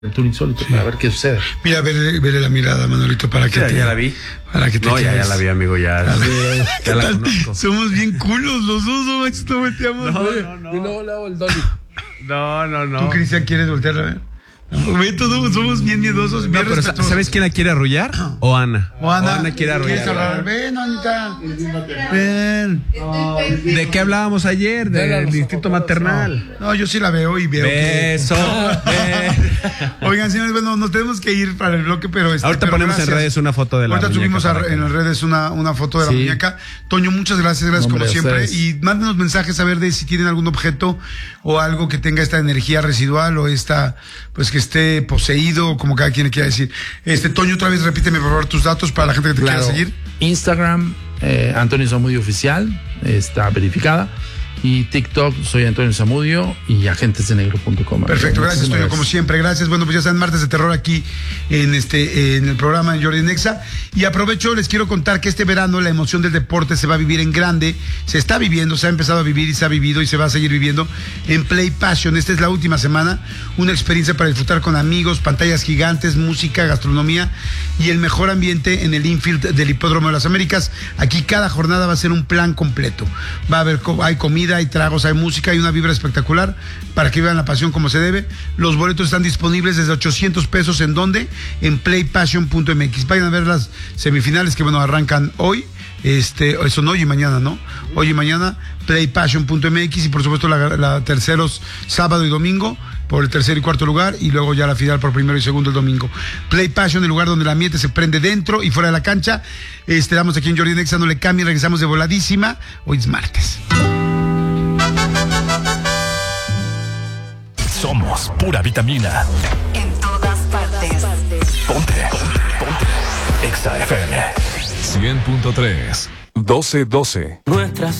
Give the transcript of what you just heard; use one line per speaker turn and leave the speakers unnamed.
Tour insólito, para ver qué sucede.
Mira, vele la mirada, Manolito, para que
ya la vi.
Para que te quedes.
Ya la vi, amigo, ya la conozco.
Somos bien culos los dos, no manches, no volteamos.
No. Y luego le hago el dolly.
No.
¿Tú, Cristian, quieres voltearla a ver? Ve, todos somos bien miedosos, bien
pero
respetuosos.
¿sabes quién la quiere arrullar? O Ana.
Ana
quiere arrullar.
Ven, Anita. Ven.
¿De qué hablábamos ayer? Del instinto maternal.
No, yo sí la veo y veo
Beso.
Oigan, señores, bueno, nos tenemos que ir para el bloque, pero
ahorita ponemos en redes una foto de la
muñeca. Ahorita subimos en las redes una foto de la muñeca. Toño, muchas gracias como siempre. Y mándenos mensajes a ver de si tienen algún objeto o algo que tenga esta energía residual o esta, pues que esté poseído, como cada quien le quiera decir. Toño, otra vez repíteme por favor tus datos para la gente que te quiera seguir.
Instagram, Antonio Zamudio Oficial, está verificada. Y TikTok, soy Antonio Zamudio y agentesdenegro.com.
Perfecto, gracias, Toño, como siempre, gracias. Bueno, pues ya están martes de terror aquí en el programa en Jordi Nexa. Y aprovecho, les quiero contar que este verano la emoción del deporte se va a vivir en grande, se está viviendo, se ha empezado a vivir y se ha vivido y se va a seguir viviendo en Play Passion. Esta es la última semana, una experiencia para disfrutar con amigos, pantallas gigantes, música, gastronomía y el mejor ambiente en el infield del Hipódromo de las Américas. Aquí cada jornada va a ser un plan completo. Va a haber, hay comida, hay tragos, hay música, hay una vibra espectacular para que vivan la pasión como se debe. Los boletos están disponibles desde 800 pesos. ¿En dónde? En playpassion.mx. Vayan a ver las semifinales que, bueno, arrancan hoy. Son hoy y mañana, ¿no? Hoy y mañana, playpassion.mx y por supuesto la terceros sábado y domingo por el tercer y cuarto lugar y luego ya la final por primero y segundo el domingo. Play Passion, el lugar donde el ambiente se prende dentro y fuera de la cancha. Damos aquí en Jordi Nexa, no le cambien, regresamos de voladísima. Hoy es martes.
Somos pura vitamina.
En todas partes.
Ponte. Exa FM 100.3 1212.
Nuestras